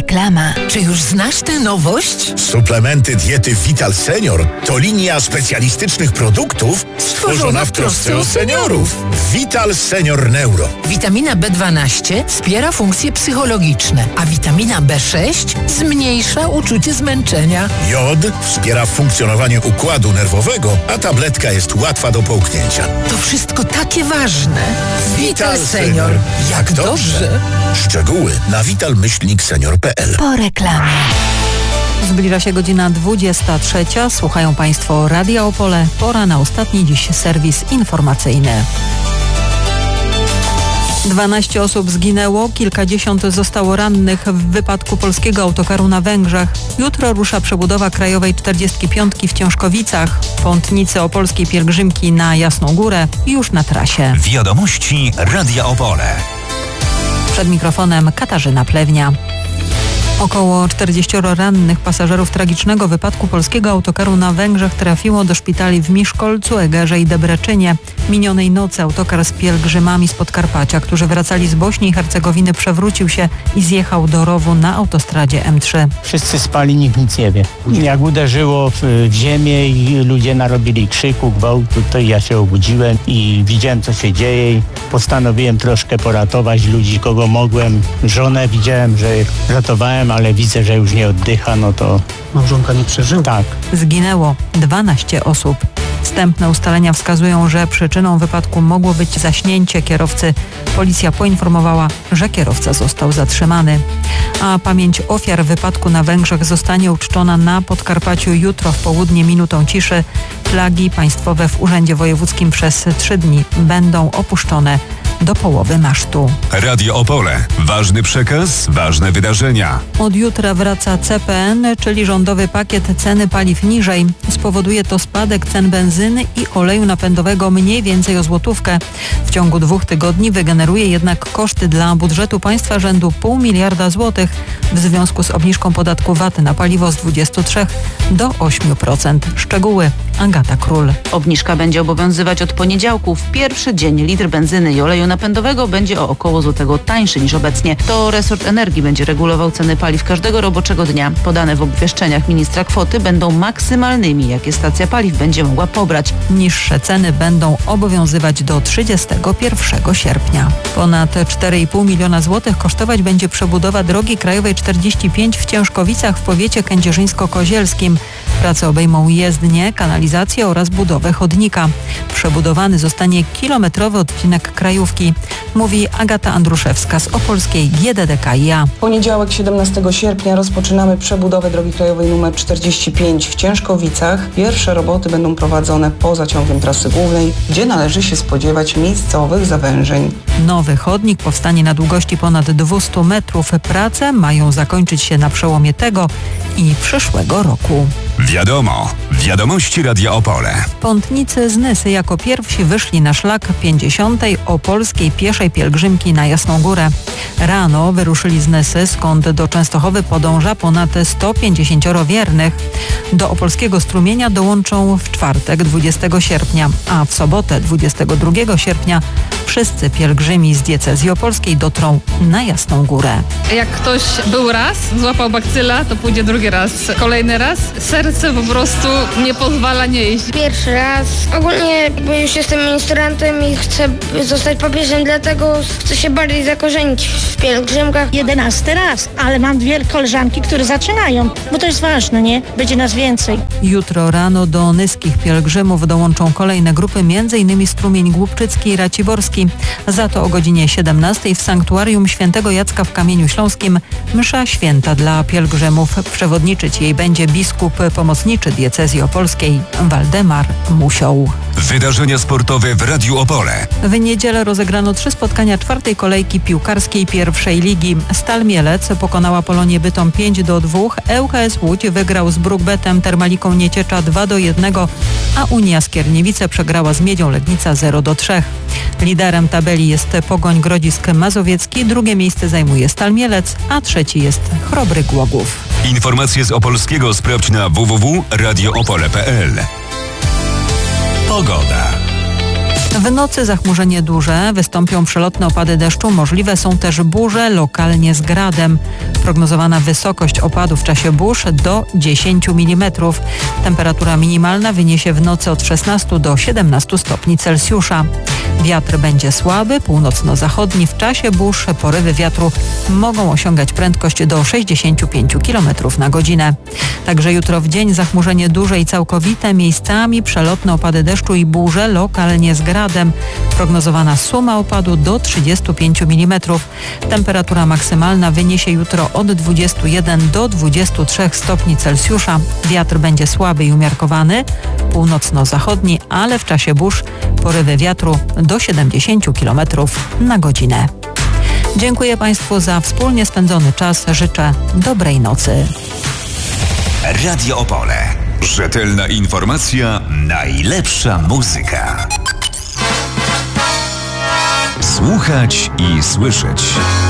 Reklama. Czy już znasz tę nowość? Suplementy diety Vital Senior to linia specjalistycznych produktów stworzona w trosce o seniorów. Vital Senior Neuro. Witamina B12 wspiera funkcje psychologiczne, a witamina B6 zmniejsza uczucie zmęczenia. Jod wspiera funkcjonowanie układu nerwowego, a tabletka jest łatwa do połknięcia. To wszystko takie ważne. Vital Senior. Jak dobrze. Szczegóły na vital-senior.pl. Po reklamie. Zbliża się godzina 23. Słuchają Państwo Radia Opole. Pora na ostatni dziś serwis informacyjny. 12 osób zginęło, kilkadziesiąt zostało rannych w wypadku polskiego autokaru na Węgrzech. Jutro rusza przebudowa Krajowej 45 w Ciężkowicach. Pątnicy opolskiej pielgrzymki na Jasną Górę już na trasie. Wiadomości Radia Opole. Przed mikrofonem Katarzyna Plewnia. Około 40 rannych pasażerów tragicznego wypadku polskiego autokaru na Węgrzech trafiło do szpitali w Miszkolcu, Egerze i Debreczynie. Minionej nocy autokar z pielgrzymami z Podkarpacia, którzy wracali z Bośni i Hercegowiny, przewrócił się i zjechał do rowu na autostradzie M3. Wszyscy spali, nikt nic nie wie. Jak uderzyło w ziemię i ludzie narobili krzyku, gwałtu, to ja się obudziłem i widziałem, co się dzieje i postanowiłem troszkę poratować ludzi, kogo mogłem. Żonę widziałem, że ratowałem, ale widzę, że już nie oddycha, no to... Małżonka nie przeżyła? Tak. Zginęło 12 osób. Wstępne ustalenia wskazują, że przyczyną wypadku mogło być zaśnięcie kierowcy. Policja poinformowała, że kierowca został zatrzymany. A pamięć ofiar wypadku na Węgrzech zostanie uczczona na Podkarpaciu jutro w południe minutą ciszy. Flagi państwowe w Urzędzie Wojewódzkim przez 3 dni będą opuszczone do połowy masztu. Radio Opole. Ważny przekaz, ważne wydarzenia. Od jutra wraca CPN, czyli rządowy pakiet ceny paliw niżej. Spowoduje to spadek cen benzyny i oleju napędowego mniej więcej o złotówkę. W ciągu 2 tygodni wygeneruje jednak koszty dla budżetu państwa rzędu 0,5 miliarda złotych w związku z obniżką podatku VAT na paliwo z 23 do 8%. Szczegóły Agata Król. Obniżka będzie obowiązywać od poniedziałku. W pierwszy dzień litr benzyny i oleju napędowego będzie o około złotego tańszy niż obecnie. To resort energii będzie regulował ceny paliw każdego roboczego dnia. Podane w obwieszczeniach ministra kwoty będą maksymalnymi, jakie stacja paliw będzie mogła pobrać. Niższe ceny będą obowiązywać do 31 sierpnia. Ponad 4,5 miliona złotych kosztować będzie przebudowa drogi krajowej 45 w Ciężkowicach w powiecie kędzierzyńsko-kozielskim. Prace obejmą jezdnię, kanalizację oraz budowę chodnika. Przebudowany zostanie kilometrowy odcinek krajówki, mówi Agata Andruszewska z opolskiej GDDKiA. W poniedziałek 17 sierpnia rozpoczynamy przebudowę drogi krajowej nr 45 w Ciężkowicach. Pierwsze roboty będą prowadzone poza ciągiem trasy głównej, gdzie należy się spodziewać miejscowych zawężeń. Nowy chodnik powstanie na długości ponad 200 metrów. Prace mają zakończyć się na przełomie tego i przyszłego roku. Wiadomo. Wiadomości Radia Opole. Pątnicy z Nysy jako pierwsi wyszli na szlak 50. opolskiej pieszej pielgrzymki na Jasną Górę. Rano wyruszyli z Nysy, skąd do Częstochowy podąża ponad 150 wiernych. Do opolskiego strumienia dołączą w czwartek 20 sierpnia, a w sobotę 22 sierpnia wszyscy pielgrzymi z diecezji opolskiej dotrą na Jasną Górę. Jak ktoś był raz, złapał bakcyla, to pójdzie drugi raz. Kolejny raz serce po prostu nie pozwala nie iść. Pierwszy raz. Ogólnie już jestem ministrantem i chcę zostać papieżem, dlatego chcę się bardziej zakorzenić w pielgrzymkach. 11 raz, ale mam 2 koleżanki, które zaczynają, bo to jest ważne, nie? Będzie nas więcej. Jutro rano do nyskich pielgrzymów dołączą kolejne grupy, m.in. Strumień Głubczycki i Raciborski. Za to o godzinie 17 w sanktuarium Świętego Jacka w Kamieniu Śląskim msza święta dla pielgrzymów. Przewodniczyć jej będzie biskup pomocniczy diecezji opolskiej Waldemar Musioł. Wydarzenia sportowe w Radiu Opole. W niedzielę rozegrano 3 spotkania 4. kolejki piłkarskiej pierwszej ligi. Stal Mielec pokonała Polonię Bytom 5-2. ŁKS Łódź wygrał z Brukbetem Termaliką Nieciecza 2-1, a Unia Skierniewice przegrała z Miedzią Legnica 0-3. Liderem tabeli jest Pogoń Grodzisk Mazowiecki, 2. miejsce zajmuje Stal Mielec, a 3. jest Chrobry Głogów. Informacje z Opolskiego sprawdź na www.radioopole.pl. Pogoda. W nocy zachmurzenie duże, wystąpią przelotne opady deszczu, możliwe są też burze, lokalnie z gradem. Prognozowana wysokość opadów w czasie burz do 10 mm. Temperatura minimalna wyniesie w nocy od 16 do 17 stopni Celsjusza. Wiatr będzie słaby, północno-zachodni. W czasie burz porywy wiatru mogą osiągać prędkość do 65 km na godzinę. Także jutro w dzień zachmurzenie duże i całkowite, miejscami przelotne opady deszczu i burze, lokalnie z gradem. Prognozowana suma opadu do 35 mm. Temperatura maksymalna wyniesie jutro od 21 do 23 stopni Celsjusza. Wiatr będzie słaby i umiarkowany, północno-zachodni, ale w czasie burz porywy wiatru do 70 km na godzinę. Dziękuję Państwu za wspólnie spędzony czas. Życzę dobrej nocy. Radio Opole. Rzetelna informacja, najlepsza muzyka. Słuchać i słyszeć.